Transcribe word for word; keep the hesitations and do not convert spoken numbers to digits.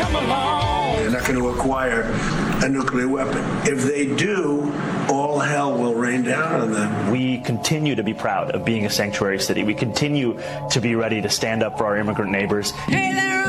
come along. They're not going to acquire a nuclear weapon. If they do, all hell will rain down on them. We continue to be proud of being a sanctuary city. We continue to be ready to stand up for our immigrant neighbors. Hey there,